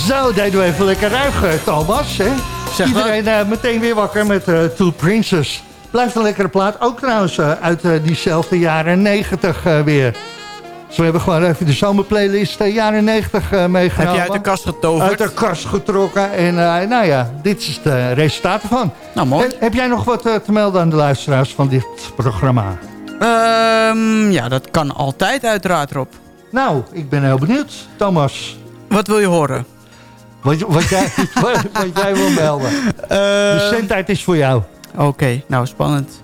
Zo, deden we even lekker ruig, Thomas. Hè? Iedereen meteen weer wakker met Two Princes. Blijft een lekkere plaat. Ook trouwens uit diezelfde jaren 90 weer. Dus we hebben gewoon even de zomerplaylist jaren 90 meegenomen. Heb je uit de kast getoverd? Uit de kast getrokken. En nou ja, dit is het resultaat ervan. Nou, mooi. Heb jij nog wat te melden aan de luisteraars van dit programma? Ja, dat kan altijd uiteraard, Rob. Nou, ik ben heel benieuwd. Thomas. Wat wil je horen? Wat jij wil melden. De zendtijd is voor jou. Oké, nou, spannend.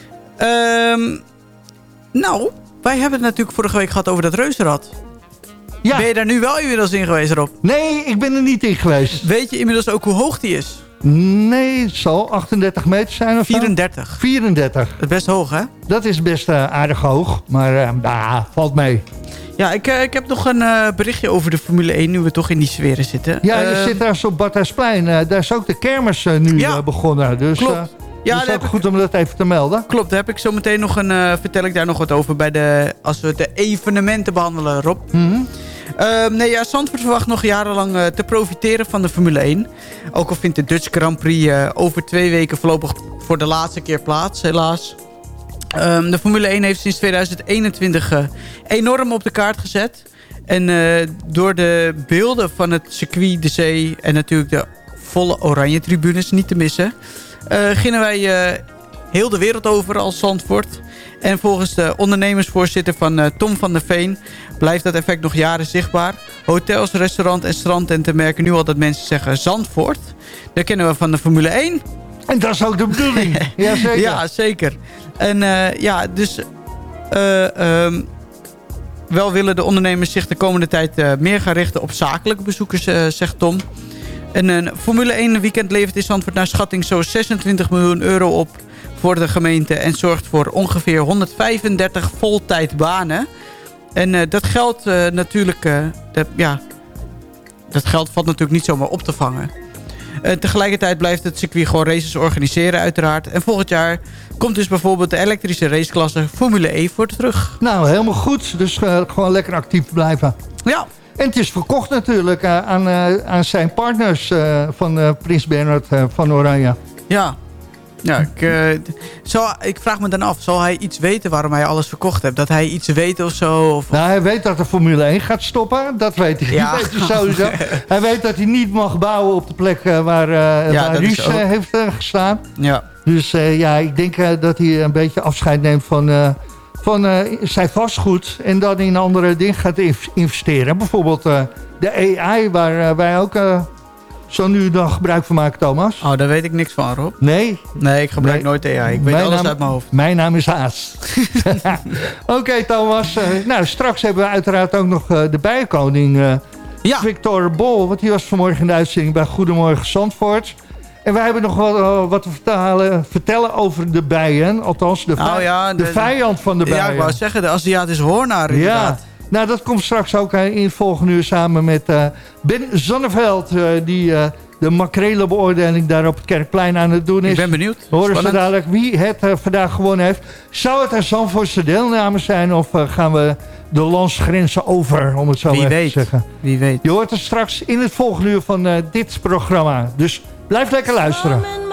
Nou, wij hebben het natuurlijk vorige week gehad over dat reuzenrad. Ja. Ben je daar nu wel inmiddels in geweest, Rob? Nee, ik ben er niet in geweest. Weet je inmiddels ook hoe hoog die is? Nee, het zal 38 meter zijn of 34. Zo? 34. Dat is best hoog, hè? Dat is best aardig hoog, maar valt mee. Ja, ik heb nog een berichtje over de Formule 1, nu we toch in die sferen zitten. Ja, je zit daar op Badhuisplein. Daar is ook de kermis nu begonnen. Dus, klopt. Ja, dus het is ook goed om dat even te melden. Klopt, daar heb ik zo meteen vertel ik daar nog wat over als we de evenementen behandelen, Rob. Mm-hmm. Zandvoort verwacht nog jarenlang te profiteren van de Formule 1. Ook al vindt de Dutch Grand Prix over 2 weken voorlopig voor de laatste keer plaats, helaas. De Formule 1 heeft sinds 2021 enorm op de kaart gezet. En door de beelden van het circuit, de zee en natuurlijk de volle oranje tribunes niet te missen, gingen wij heel de wereld over als Zandvoort. En volgens de ondernemersvoorzitter van Tom van der Veen blijft dat effect nog jaren zichtbaar. Hotels, restaurant en strandtenten merken nu al dat mensen zeggen Zandvoort. Dat kennen we van de Formule 1. En dat is ook de bedoeling. Ja, zeker. Ja, zeker. En wel willen de ondernemers zich de komende tijd meer gaan richten op zakelijke bezoekers, zegt Tom. En een Formule 1 weekend levert in Zandvoort naar schatting zo'n 26 miljoen euro op voor de gemeente. En zorgt voor ongeveer 135 voltijdbanen. En dat geld natuurlijk, dat geld valt natuurlijk niet zomaar op te vangen. Tegelijkertijd blijft het circuit gewoon races organiseren uiteraard. En volgend jaar komt dus bijvoorbeeld de elektrische raceklasse Formule E voor terug. Nou, helemaal goed. Dus gewoon lekker actief blijven. Ja. En het is verkocht natuurlijk aan zijn partners van Prins Bernhard van Oranje. Ja. Ja, ik vraag me dan af, zal hij iets weten waarom hij alles verkocht heeft? Dat hij iets weet of zo? Of... Nou, hij weet dat de Formule 1 gaat stoppen. Dat weet hij, ja. weet hij sowieso. Hij weet dat hij niet mag bouwen op de plek waar Ries heeft gestaan. Ja. Dus ik denk dat hij een beetje afscheid neemt van zijn vastgoed. En dan in andere dingen gaat investeren. Bijvoorbeeld de AI, waar wij ook zo nu dan gebruik van maken, Thomas. Oh, daar weet ik niks van, Rob. Nee? Nee, ik gebruik nooit AI. Ik weet alles uit mijn hoofd. Mijn naam is Haas. Oké, Thomas. Straks hebben we uiteraard ook nog de bijenkoning Victor Bol. Want die was vanmorgen in de uitzending bij Goedemorgen Zandvoort. En wij hebben nog wat te vertellen over de bijen. Althans, de vijand van de bijen. Ja, ik wou zeggen, de Aziatische hoornaar inderdaad. Ja. Nou, dat komt straks ook in het volgende uur samen met Ben Zonneveld. Die de makrelenbeoordeling daar op het Kerkplein aan het doen is. Ik ben benieuwd. Horen ze dadelijk wie het vandaag gewonnen heeft. Zou het een Zandvoortse deelname zijn of gaan we de landsgrenzen over, om het zo even te zeggen. Wie weet. Je hoort het straks in het volgende uur van dit programma. Dus blijf lekker luisteren.